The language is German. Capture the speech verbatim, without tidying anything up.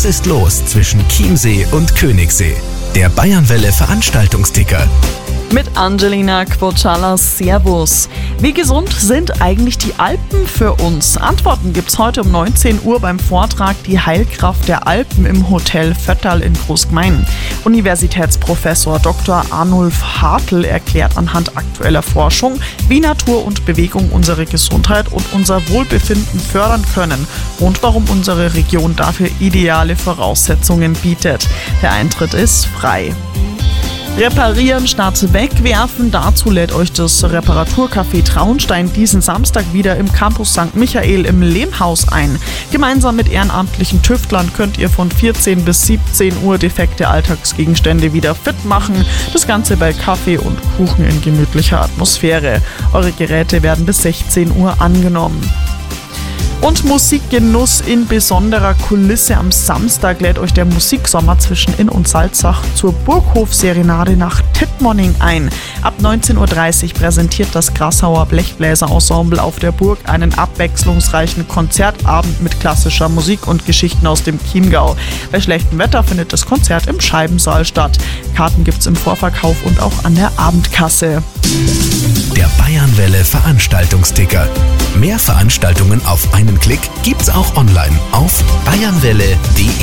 Was ist los zwischen Chiemsee und Königssee? Der Bayernwelle Veranstaltungsticker. Mit Angelina Quocciala, Servus. Wie gesund sind eigentlich die Alpen für uns? Antworten gibt's heute um neunzehn Uhr beim Vortrag Die Heilkraft der Alpen im Hotel Vötterl in Großgmain. Universitätsprofessor Doktor Arnulf Hartl erklärt anhand aktueller Forschung, wie Natur und Bewegung unsere Gesundheit und unser Wohlbefinden fördern können und warum unsere Region dafür ideale Voraussetzungen bietet. Der Eintritt ist frei. Reparieren statt wegwerfen, dazu lädt euch das Reparaturcafé Traunstein diesen Samstag wieder im Campus Sankt Michael im Lehmhaus ein. Gemeinsam mit ehrenamtlichen Tüftlern könnt ihr von vierzehn bis siebzehn Uhr defekte Alltagsgegenstände wieder fit machen. Das Ganze bei Kaffee und Kuchen in gemütlicher Atmosphäre. Eure Geräte werden bis sechzehn Uhr angenommen. Und Musikgenuss in besonderer Kulisse. Am Samstag lädt euch der Musiksommer zwischen Inn und Salzach zur Burghof-Serenade nach Tittmoning ein. Ab neunzehn Uhr dreißig präsentiert das Grassauer Blechbläser-Ensemble auf der Burg einen abwechslungsreichen Konzertabend mit klassischer Musik und Geschichten aus dem Chiemgau. Bei schlechtem Wetter findet das Konzert im Scheibensaal statt. Karten gibt's im Vorverkauf und auch an der Abendkasse. Der Bayernwelle Veranstaltungsticker. Mehr Veranstaltungen auf einen Klick gibt's auch online auf bayernwelle punkt de.